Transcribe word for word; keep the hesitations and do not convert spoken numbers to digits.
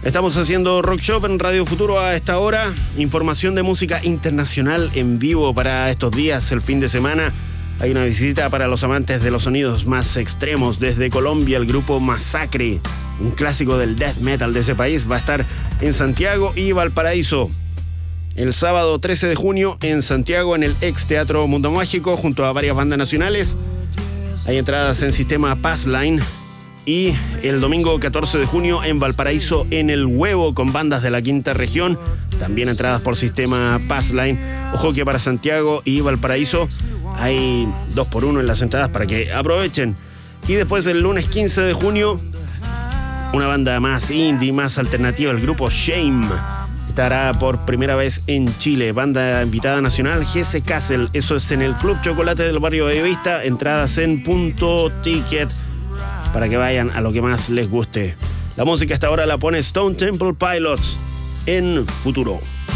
Estamos haciendo Rock Shop en Radio Futuro a esta hora. Información de música internacional en vivo para estos días, el fin de semana. Hay una visita para los amantes de los sonidos más extremos. Desde Colombia, el grupo Masacre, un clásico del death metal de ese país, va a estar en Santiago y Valparaíso. El sábado trece de junio en Santiago, en el ex Teatro Mundo Mágico, junto a varias bandas nacionales. Hay entradas en sistema Passline. Y el domingo catorce de junio en Valparaíso, en El Huevo, con bandas de la quinta región, también entradas por sistema Passline. Ojo que para Santiago y Valparaíso hay dos por uno en las entradas para que aprovechen. Y después el lunes quince de junio, una banda más indie, más alternativa, el grupo Shame, estará por primera vez en Chile. Banda invitada nacional, G S Castle. Eso es en el Club Chocolate del barrio Bellavista. Entradas en Punto Ticket, para que vayan a lo que más les guste. La música hasta ahora la pone Stone Temple Pilots en Futuro.